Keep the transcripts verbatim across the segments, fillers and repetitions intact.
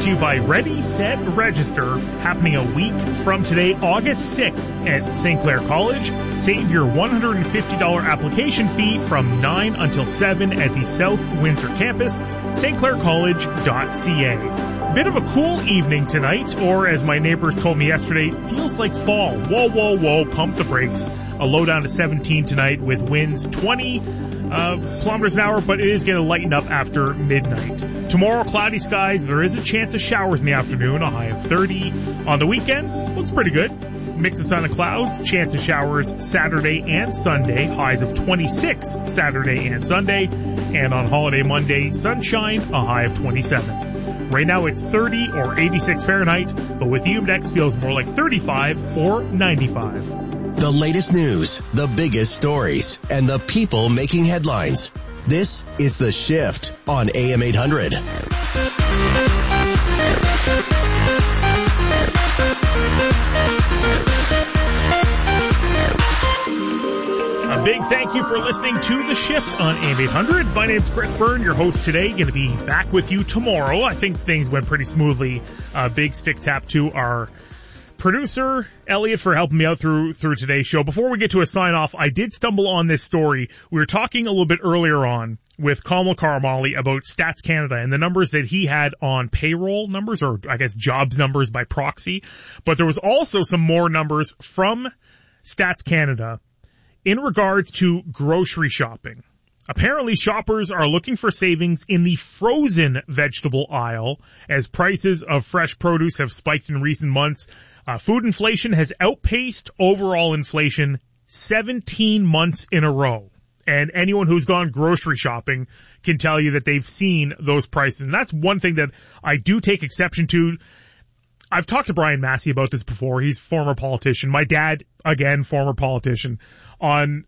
to you by Ready, Set, Register, happening a week from today, August sixth at Saint Clair College. Save your one hundred fifty dollars application fee from nine until seven at the South Windsor campus, s t clair college dot c a. Bit of a cool evening tonight, or as my neighbors told me yesterday, feels like fall. Whoa, whoa, whoa, pump the brakes. A low down to seventeen tonight with winds twenty uh, kilometers an hour, but it is going to lighten up after midnight. Tomorrow, cloudy skies. There is a chance of showers in the afternoon, a high of thirty. On the weekend, looks pretty good. Mix of sun and clouds, chance of showers Saturday and Sunday, highs of twenty-six Saturday and Sunday. And on holiday Monday, sunshine, a high of twenty-seven. Right now it's thirty or eighty-six Fahrenheit, but with Humidex feels more like thirty-five or ninety-five. The latest news, the biggest stories, and the people making headlines. This is The Shift on A M eight hundred. A big thank you for listening to The Shift on A M eight hundred. My name's Chris Byrne, your host today. Going to be back with you tomorrow. I think things went pretty smoothly. A big stick tap to our producer, Elliot, for helping me out through through today's show. Before we get to a sign-off, I did stumble on this story. We were talking a little bit earlier on with Kamal Karamali about Stats Canada and the numbers that he had on payroll numbers, or I guess jobs numbers by proxy. But there was also some more numbers from Stats Canada in regards to grocery shopping. Apparently, shoppers are looking for savings in the frozen vegetable aisle as prices of fresh produce have spiked in recent months. Uh, food inflation has outpaced overall inflation seventeen months in a row. And anyone who's gone grocery shopping can tell you that they've seen those prices. And that's one thing that I do take exception to. I've talked to Brian Massey about this before. He's a former politician. My dad, again, former politician, on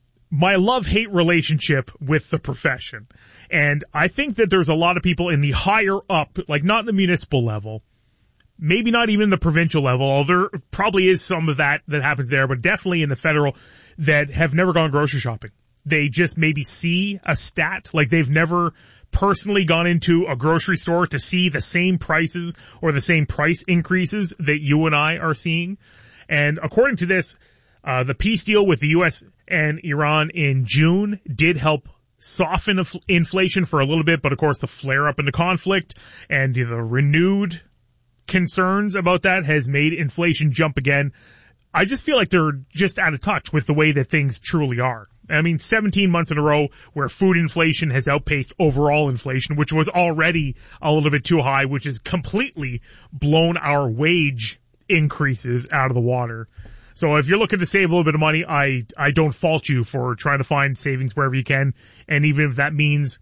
my love-hate relationship with the profession. And I think that there's a lot of people in the higher up, like not the municipal level, maybe not even the provincial level, although there probably is some of that that happens there, but definitely in the federal, that have never gone grocery shopping. They just maybe see a stat, like they've never personally gone into a grocery store to see the same prices or the same price increases that you and I are seeing. And according to this, uh, the peace deal with the U S and Iran in June did help soften inf- inflation for a little bit, but of course the flare up in the conflict and the renewed concerns about that has made inflation jump again. I just feel like they're just out of touch with the way that things truly are. I mean, seventeen months in a row where food inflation has outpaced overall inflation, which was already a little bit too high, which has completely blown our wage increases out of the water. So if you're looking to save a little bit of money, I, I don't fault you for trying to find savings wherever you can. And even if that means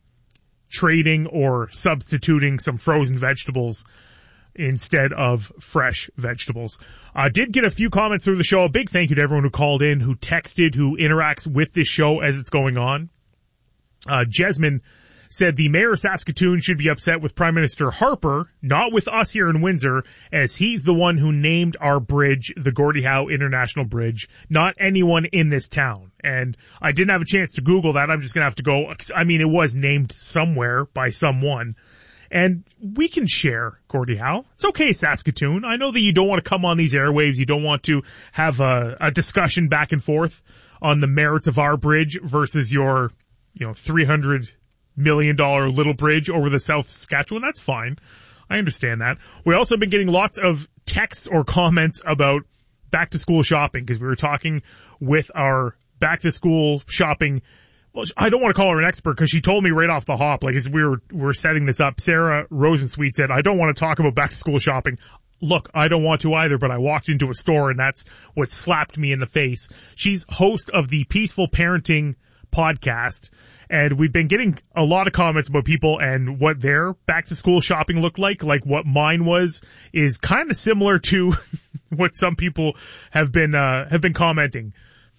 trading or substituting some frozen vegetables instead of fresh vegetables. I uh, did get a few comments through the show. A big thank you to everyone who called in, who texted, who interacts with this show as it's going on. Uh, Jasmine said the mayor of Saskatoon should be upset with Prime Minister Harper, not with us here in Windsor, as he's the one who named our bridge the Gordie Howe International Bridge, not anyone in this town. And I didn't have a chance to Google that. I'm just going to have to go. I mean, it was named somewhere by someone. And we can share Gordie Howe. It's okay, Saskatoon. I know that you don't want to come on these airwaves. You don't want to have a, a discussion back and forth on the merits of our bridge versus your, you know, three hundred million dollars little bridge over the South Saskatchewan. That's fine. I understand that. We also have been getting lots of texts or comments about back to school shopping because we were talking with our back to school shopping. Well, I don't want to call her an expert because she told me right off the hop, like as we were, we were setting this up, Sarah Rosensweet said, I don't want to talk about back to school shopping. Look, I don't want to either, but I walked into a store and that's what slapped me in the face. She's host of the Peaceful Parenting podcast, and we've been getting a lot of comments about people and what their back to school shopping looked like. Like what mine was is kind of similar to what some people have been, uh, have been commenting.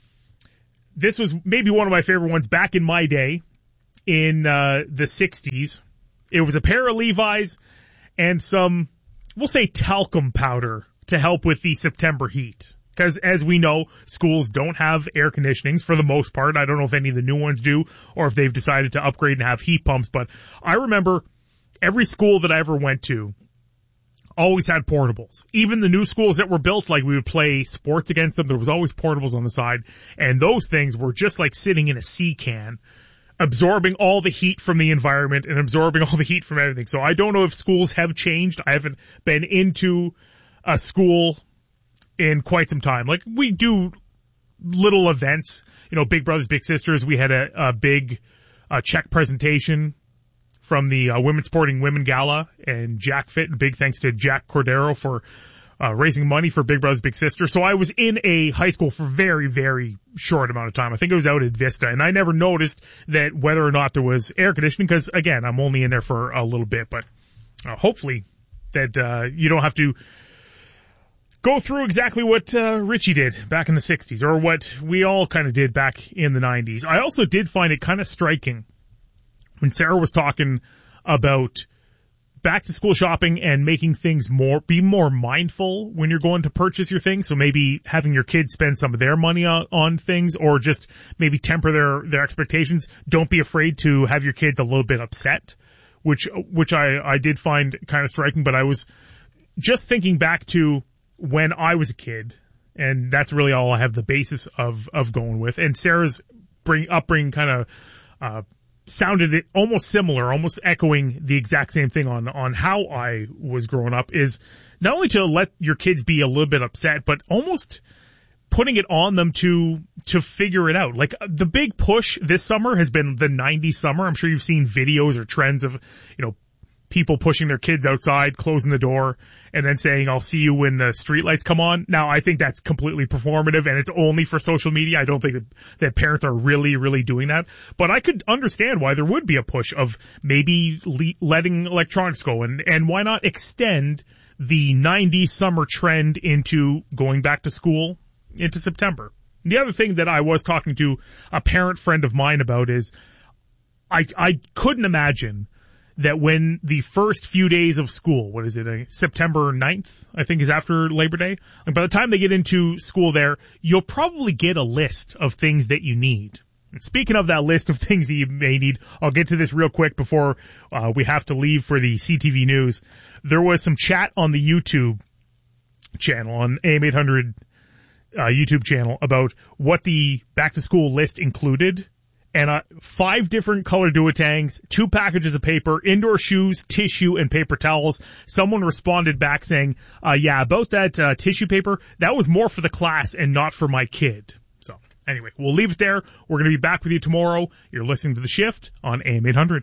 This was maybe one of my favorite ones back in my day in uh, the sixties. It was a pair of Levi's and some, we'll say, talcum powder to help with the September heat. Because as we know, schools don't have air conditionings for the most part. I don't know if any of the new ones do or if they've decided to upgrade and have heat pumps. But I remember every school that I ever went to always had portables. Even the new schools that were built, like we would play sports against them, there was always portables on the side. And those things were just like sitting in a sea can, absorbing all the heat from the environment and absorbing all the heat from everything. So I don't know if schools have changed. I haven't been into a school in quite some time. Like, we do little events, you know, Big Brothers, Big Sisters. We had a, a big uh, check presentation from the uh, Women's Sporting Women Gala, and Jack Fit, big thanks to Jack Cordero for uh, raising money for Big Brothers Big Sisters. So I was in a high school for very, very short amount of time. I think it was out at Vista, and I never noticed that whether or not there was air conditioning, because, again, I'm only in there for a little bit, but uh, hopefully that uh, you don't have to go through exactly what uh, Richie did back in the sixties, or what we all kind of did back in the nineties. I also did find it kind of striking when Sarah was talking about back to school shopping and making things more, be more mindful when you're going to purchase your things. So maybe having your kids spend some of their money on, on things, or just maybe temper their, their expectations. Don't be afraid to have your kids a little bit upset, which, which I, I did find kind of striking. But I was just thinking back to when I was a kid, and that's really all I have the basis of, of going with. And Sarah's bring, upbringing kind of, uh, sounded it almost similar, almost echoing the exact same thing on, on how I was growing up, is not only to let your kids be a little bit upset, but almost putting it on them to, to figure it out. Like, the big push this summer has been the nineties summer. I'm sure you've seen videos or trends of, you know, people pushing their kids outside, closing the door, and then saying, I'll see you when the streetlights come on. Now, I think that's completely performative, and it's only for social media. I don't think that, that parents are really, really doing that. But I could understand why there would be a push of maybe le- letting electronics go, and, and why not extend the nineties summer trend into going back to school into September. The other thing that I was talking to a parent friend of mine about is I, I couldn't imagine that when the first few days of school, what is it, uh, September ninth, I think is after Labor Day, and by the time they get into school there, you'll probably get a list of things that you need. And speaking of that list of things that you may need, I'll get to this real quick before uh, we have to leave for the C T V News. There was some chat on the YouTube channel, on A M eight hundred uh, YouTube channel, about what the back-to-school list included. And uh, five different color duotangs, two packages of paper, indoor shoes, tissue, and paper towels. Someone responded back saying, uh, yeah, about that uh, tissue paper, that was more for the class and not for my kid. So, anyway, we'll leave it there. We're going to be back with you tomorrow. You're listening to The Shift on A M eight hundred.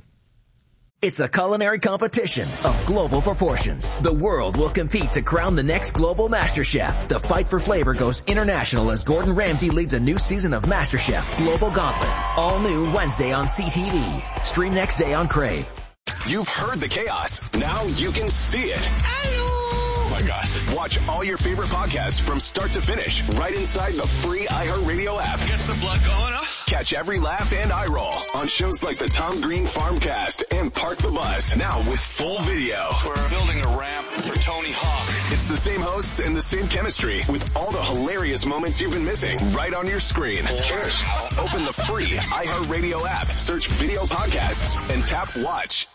It's a culinary competition of global proportions. The world will compete to crown the next global master chef. The fight for flavor goes international as Gordon Ramsay leads a new season of MasterChef Global Gauntlet. All new Wednesday on C T V. Stream next day on Crave. You've heard the chaos. Now you can see it. Hello. Oh my gosh. Watch all your favorite podcasts from start to finish right inside the free iHeartRadio app. Gets the blood going, huh? Catch every laugh and eye roll on shows like the Tom Green Farmcast and Park the Bus. Now with full video. We're building a ramp for Tony Hawk. It's the same hosts and the same chemistry with all the hilarious moments you've been missing right on your screen. Cheers. Open the free iHeartRadio app, search video podcasts, and tap watch.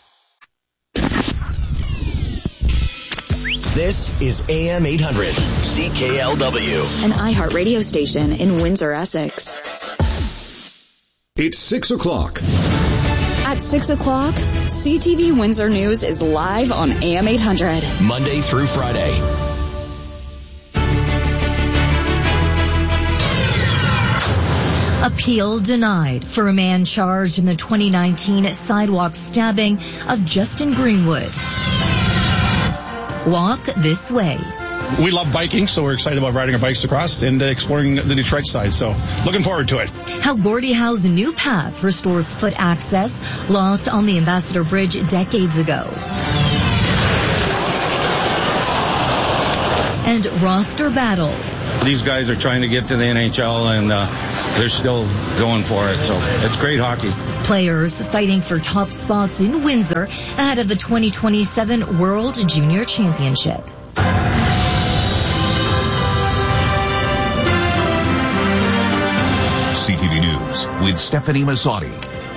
This is A M eight hundred C K L W, an iHeart radio station in Windsor, Essex. It's six o'clock. At six o'clock, C T V Windsor News is live on A M eight hundred. Monday through Friday. Appeal denied for a man charged in the twenty nineteen sidewalk stabbing of Justin Greenwood. Walk this way. We love biking, so we're excited about riding our bikes across and uh, exploring the Detroit side. So looking forward to it. How Gordie Howe's new path restores foot access lost on the Ambassador Bridge decades ago. And roster battles. These guys are trying to get to the N H L, and uh, they're still going for it. So it's great hockey. Players fighting for top spots in Windsor ahead of the twenty twenty-seven World Junior Championship. C T V News with Stephanie Mazzotti.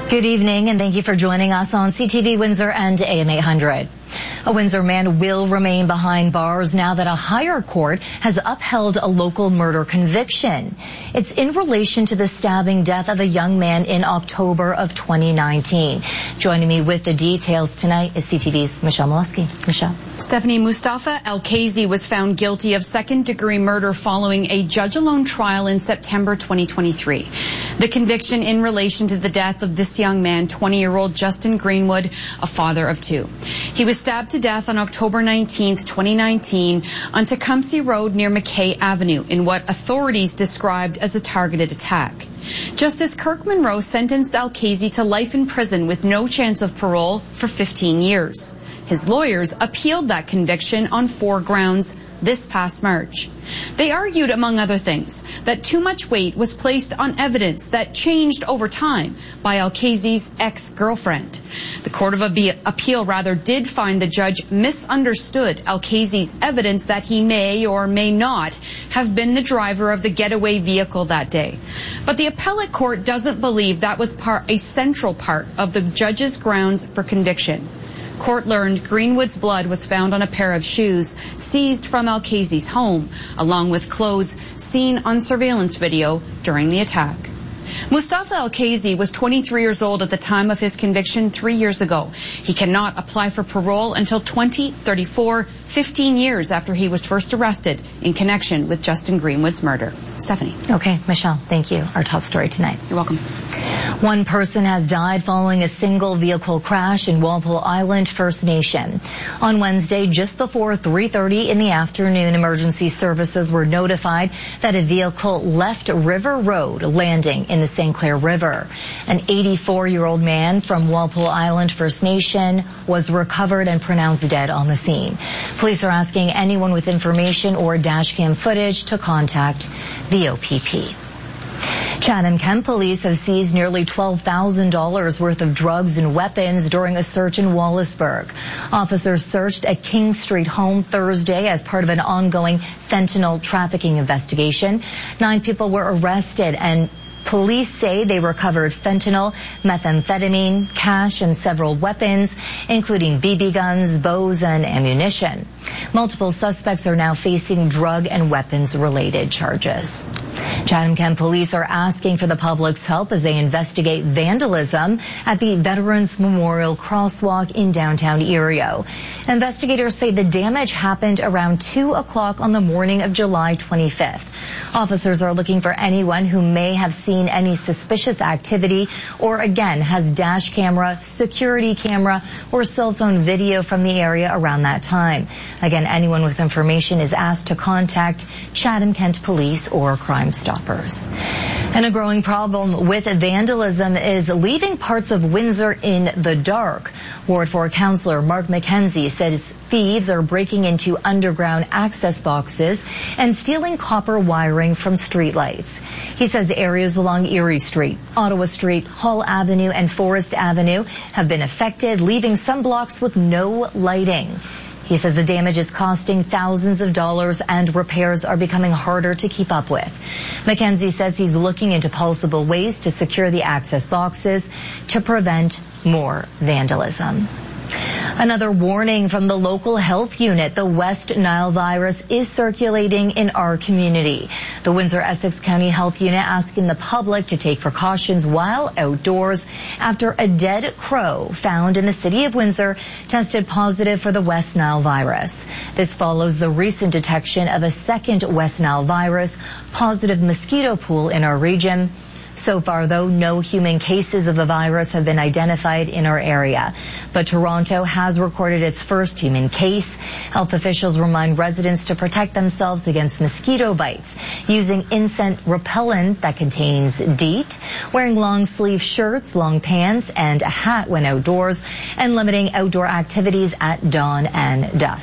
Good evening, and thank you for joining us on C T V Windsor and A M eight hundred. A Windsor man will remain behind bars now that a higher court has upheld a local murder conviction. It's in relation to the stabbing death of a young man in October of twenty nineteen. Joining me with the details tonight is C T V's Michelle Molesky. Michelle. Stephanie, Mustafa Al-Khazi was found guilty of second-degree murder following a judge-alone trial in September twenty twenty-three. The conviction in relation to the death of this young man, twenty-year-old Justin Greenwood, a father of two. He was stabbed to death on October nineteenth, twenty nineteen on Tecumseh Road near McKay Avenue in what authorities described as a targeted attack. Justice Kirk Monroe sentenced Al-Khazi to life in prison with no chance of parole for fifteen years. His lawyers appealed that conviction on four grounds this past March. They argued, among other things, that too much weight was placed on evidence that changed over time by Al-Khazi's ex-girlfriend. The Court of Appeal rather did find the judge misunderstood Al-Khazi's evidence that he may or may not have been the driver of the getaway vehicle that day. But the appellate court doesn't believe that was part, a central part of the judge's grounds for conviction. Court learned Greenwood's blood was found on a pair of shoes seized from Al-Khazi's home, along with clothes seen on surveillance video during the attack. Mustafa Al-Khazi was twenty-three years old at the time of his conviction three years ago. He cannot apply for parole until twenty thirty-four, fifteen years after he was first arrested in connection with Justin Greenwood's murder. Stephanie. Okay, Michelle, thank you. Our top story tonight. You're welcome. One person has died following a single vehicle crash in Walpole Island First Nation. On Wednesday, just before three thirty in the afternoon, emergency services were notified that a vehicle left River Road, landing in the Saint Clair River. An eighty-four-year-old man from Walpole Island First Nation was recovered and pronounced dead on the scene. Police are asking anyone with information or dash cam footage to contact the O P P. Chatham-Kent police have seized nearly twelve thousand dollars worth of drugs and weapons during a search in Wallaceburg. Officers searched a King Street home Thursday as part of an ongoing fentanyl trafficking investigation. Nine people were arrested, and police say they recovered fentanyl, methamphetamine, cash, and several weapons, including B B guns, bows, and ammunition. Multiple suspects are now facing drug and weapons-related charges. Chatham-Kent police are asking for the public's help as they investigate vandalism at the Veterans Memorial Crosswalk in downtown Erie. Investigators say the damage happened around two o'clock on the morning of July twenty-fifth. Officers are looking for anyone who may have seen any suspicious activity or, again, has dash camera, security camera, or cell phone video from the area around that time. Again, anyone with information is asked to contact Chatham-Kent Police or Crime Stoppers. And a growing problem with vandalism is leaving parts of Windsor in the dark. Ward four Councillor Mark McKenzie says thieves are breaking into underground access boxes and stealing copper wiring from streetlights. He says areas along Erie Street, Ottawa Street, Hall Avenue, and Forest Avenue have been affected, leaving some blocks with no lighting. He says the damage is costing thousands of dollars and repairs are becoming harder to keep up with. McKenzie says he's looking into possible ways to secure the access boxes to prevent more vandalism. Another warning from the local health unit. The West Nile virus is circulating in our community. The Windsor-Essex County Health Unit asking the public to take precautions while outdoors after a dead crow found in the city of Windsor tested positive for the West Nile virus. This follows the recent detection of a second West Nile virus positive mosquito pool in our region. So far, though, no human cases of the virus have been identified in our area. But Toronto has recorded its first human case. Health officials remind residents to protect themselves against mosquito bites using insect repellent that contains DEET, wearing long-sleeve shirts, long pants, and a hat when outdoors, and limiting outdoor activities at dawn and dusk.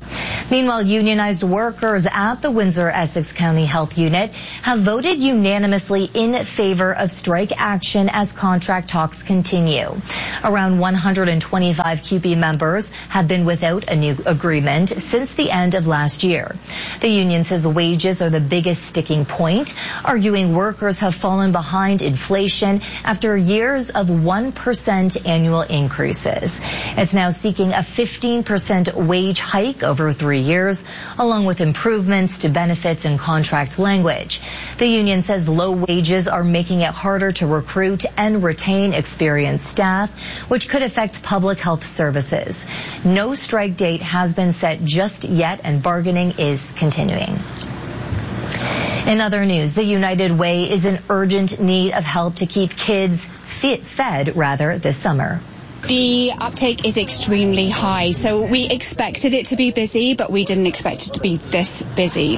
Meanwhile, unionized workers at the Windsor-Essex County Health Unit have voted unanimously in favor of strike action as contract talks continue. Around one hundred twenty-five C U P E members have been without a new agreement since the end of last year. The union says the wages are the biggest sticking point, arguing workers have fallen behind inflation after years of one percent annual increases. It's now seeking a fifteen percent wage hike over three years, along with improvements to benefits and contract language. The union says low wages are making it harder to recruit and retain experienced staff, which could affect public health services. No strike date has been set just yet, and bargaining is continuing. In other news, the United Way is in urgent need of help to keep kids fit, fed rather this summer. The uptake is extremely high, so we expected it to be busy, but we didn't expect it to be this busy.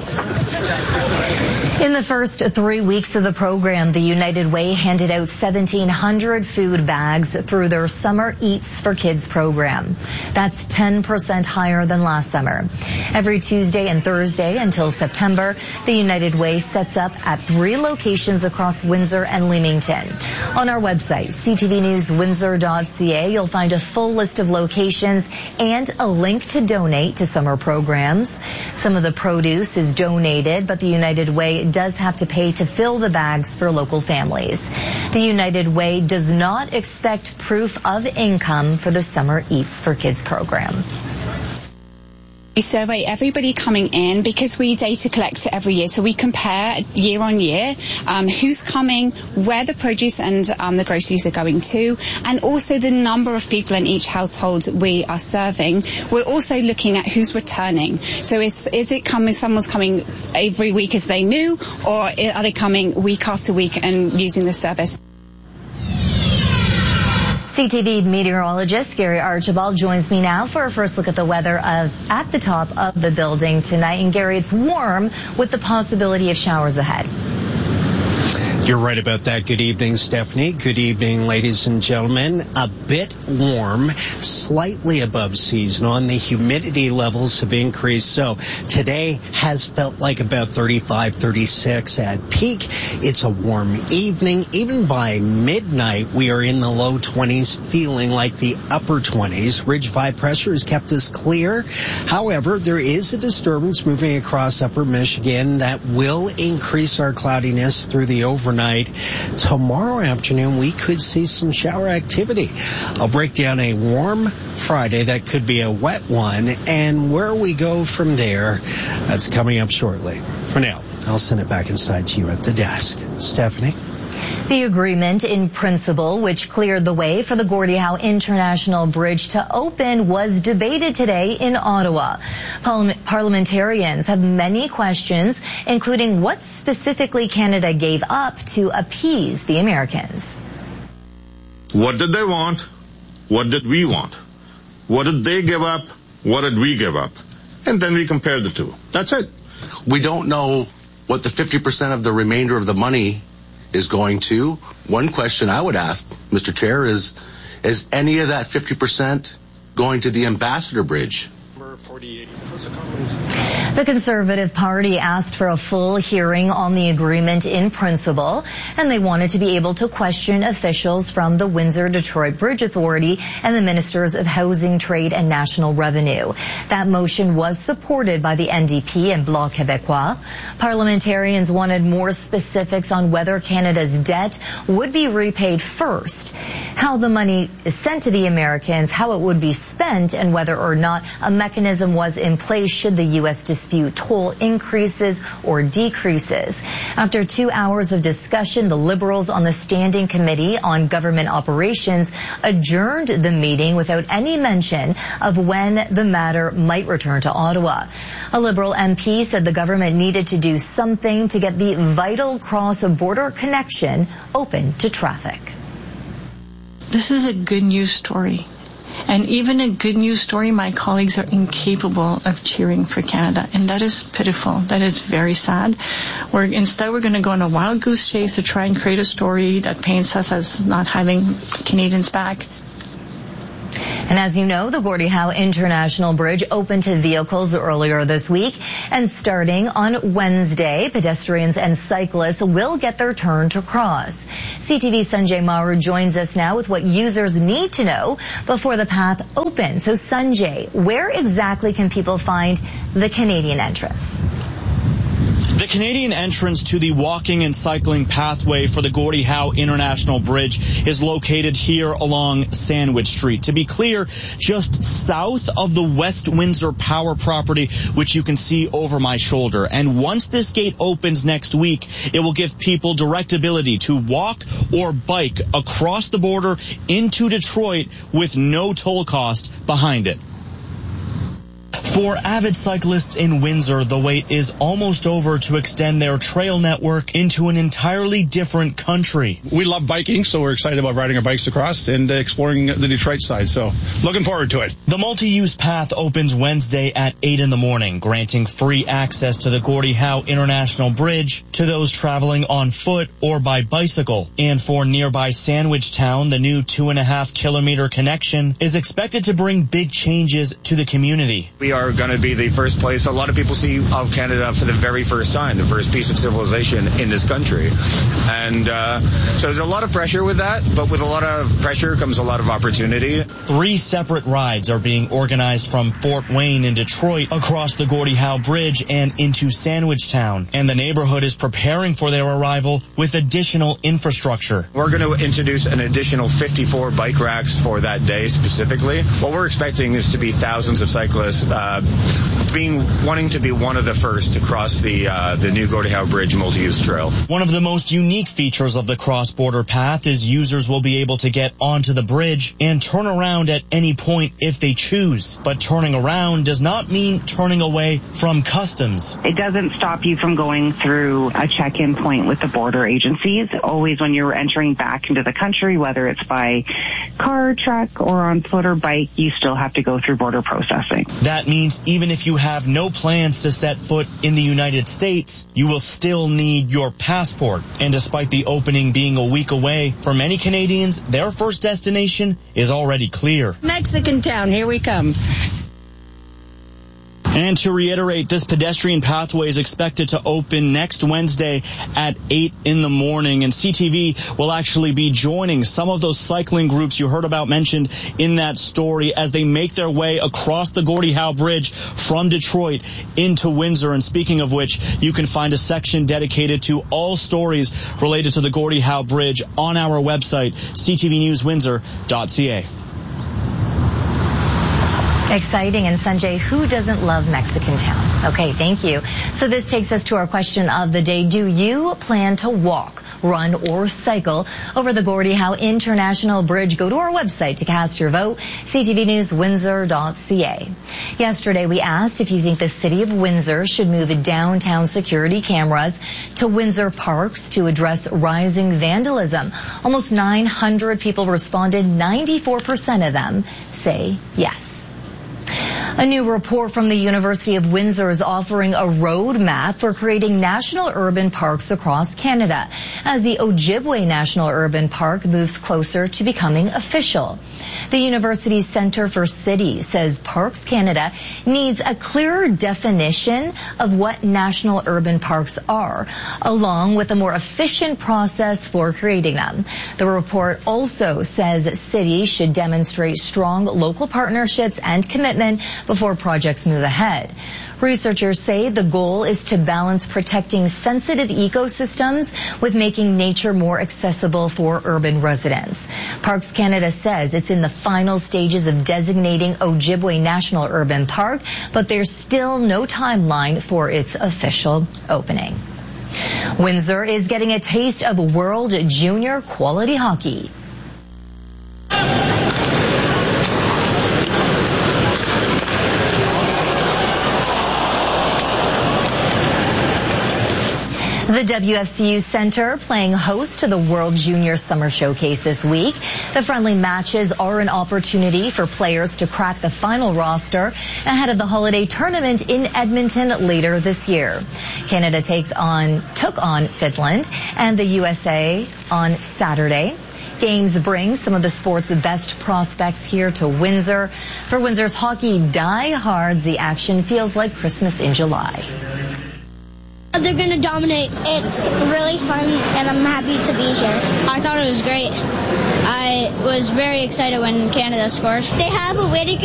In the first three weeks of the program, the United Way handed out seventeen hundred food bags through their Summer Eats for Kids program. That's ten percent higher than last summer. Every Tuesday and Thursday until September, the United Way sets up at three locations across Windsor and Leamington. On our website, c t v news windsor dot c a, you'll find a full list of locations and a link to donate to summer programs. Some of the produce is donated, but the United Way does have to pay to fill the bags for local families. The United Way does not expect proof of income for the Summer Eats for Kids program. We survey everybody coming in because we data collect every year, so we compare year on year um, who's coming, where the produce and um, the groceries are going to, and also the number of people in each household we are serving. We're also looking at who's returning. So is is it coming? Someone's coming every week as they knew, or are they coming week after week and using the service? C T V meteorologist Gary Archibald joins me now for a first look at the weather of, at the top of the building tonight. And Gary, it's warm with the possibility of showers ahead. You're right about that. Good evening, Stephanie. Good evening, ladies and gentlemen. A bit warm, slightly above seasonal, and the humidity levels have increased. So today has felt like about thirty-five, thirty-six at peak. It's a warm evening. Even by midnight, we are in the low twenties, feeling like the upper twenties. Ridge five pressure has kept us clear. However, there is a disturbance moving across upper Michigan that will increase our cloudiness through the overnight. Tomorrow afternoon, we could see some shower activity. I'll break down a warm Friday that could be a wet one, and where we go from there, that's coming up shortly. For now, I'll send it back inside to you at the desk. Stephanie? The agreement in principle, which cleared the way for the Gordie Howe International Bridge to open, was debated today in Ottawa. Parliamentarians have many questions, including what specifically Canada gave up to appease the Americans. What did they want? What did we want? What did they give up? What did we give up? And then we compare the two. That's it. We don't know what the fifty percent of the remainder of the money is going to. One question I would ask, Mister Chair, is, is any of that fifty percent going to the Ambassador Bridge? The Conservative Party asked for a full hearing on the agreement in principle, and they wanted to be able to question officials from the Windsor-Detroit Bridge Authority and the Ministers of Housing, Trade and National Revenue. That motion was supported by the N D P and Bloc Québécois. Parliamentarians wanted more specifics on whether Canada's debt would be repaid first, how the money is sent to the Americans, how it would be spent, and whether or not a mechanism was in place should the U S dispute toll increases or decreases. After two hours of discussion, the Liberals on the Standing Committee on Government Operations adjourned the meeting without any mention of when the matter might return to Ottawa. A Liberal M P said the government needed to do something to get the vital cross-border connection open to traffic. This is a good news story. And even a good news story, my colleagues are incapable of cheering for Canada. And that is pitiful. That is very sad. We're, instead, we're going to go on a wild goose chase to try and create a story that paints us as not having Canadians back. And as you know, the Gordie Howe International Bridge opened to vehicles earlier this week. And starting on Wednesday, pedestrians and cyclists will get their turn to cross. C T V's Sanjay Maru joins us now with what users need to know before the path opens. So Sanjay, where exactly can people find the Canadian entrance? The Canadian entrance to the walking and cycling pathway for the Gordie Howe International Bridge is located here along Sandwich Street. To be clear, just south of the West Windsor Power property, which you can see over my shoulder. And once this gate opens next week, it will give people direct ability to walk or bike across the border into Detroit with no toll cost behind it. For avid cyclists in Windsor, the wait is almost over to extend their trail network into an entirely different country. We love biking, so we're excited about riding our bikes across and uh, exploring the Detroit side, so looking forward to it. The multi-use path opens Wednesday at eight in the morning, granting free access to the Gordie Howe International Bridge to those traveling on foot or by bicycle. And for nearby Sandwich Town, the new two and a half kilometer connection is expected to bring big changes to the community. We are going to be the first place a lot of people see of Canada for the very first time, the first piece of civilization in this country. And uh, so there's a lot of pressure with that, but with a lot of pressure comes a lot of opportunity. Three separate rides are being organized from Fort Wayne in Detroit across the Gordie Howe Bridge and into Sandwich Town. And the neighborhood is preparing for their arrival with additional infrastructure. We're going to introduce an additional fifty-four bike racks for that day specifically. What we're expecting is to be thousands of cyclists uh, being wanting to be one of the first to cross the uh, the new Gordie Howe Bridge multi-use trail. One of the most unique features of the cross-border path is users will be able to get onto the bridge and turn around at any point if they choose. But turning around does not mean turning away from customs. It doesn't stop you from going through a check-in point with the border agencies. Always when you're entering back into the country, whether it's by car, truck, or on foot or bike, you still have to go through border processing. That means even if you have no plans to set foot in the United States, you will still need your passport. And despite the opening being a week away, for many Canadians, their first destination is already clear. Mexican town, here we come. And to reiterate, this pedestrian pathway is expected to open next Wednesday at eight in the morning. And C T V will actually be joining some of those cycling groups you heard about mentioned in that story as they make their way across the Gordie Howe Bridge from Detroit into Windsor. And speaking of which, you can find a section dedicated to all stories related to the Gordie Howe Bridge on our website, c t v news windsor dot c a. Exciting. And Sanjay, who doesn't love Mexican Town? Okay, thank you. So this takes us to our question of the day. Do you plan to walk, run, or cycle over the Gordie Howe International Bridge? Go to our website to cast your vote, c t v news windsor dot c a. Yesterday, we asked if you think the city of Windsor should move downtown security cameras to Windsor Parks to address rising vandalism. Almost nine hundred people responded. ninety-four percent of them say yes. A new report from the University of Windsor is offering a roadmap for creating national urban parks across Canada as the Ojibwe National Urban Park moves closer to becoming official. The university's Centre for Cities says Parks Canada needs a clearer definition of what national urban parks are, along with a more efficient process for creating them. The report also says cities should demonstrate strong local partnerships and commitment before projects move ahead. Researchers say the goal is to balance protecting sensitive ecosystems with making nature more accessible for urban residents. Parks Canada says it's in the final stages of designating Ojibwe National Urban Park, but there's still no timeline for its official opening. Windsor is getting a taste of World Junior quality hockey. The W F C U Center playing host to the World Junior Summer Showcase this week. The friendly matches are an opportunity for players to crack the final roster ahead of the holiday tournament in Edmonton later this year. Canada takes on, took on Finland and the U S A on Saturday. Games bring some of the sport's best prospects here to Windsor. For Windsor's hockey diehards, the action feels like Christmas in July. They're going to dominate. It's really fun, and I'm happy to be here. I thought it was great. I was very excited when Canada scored. They have a way to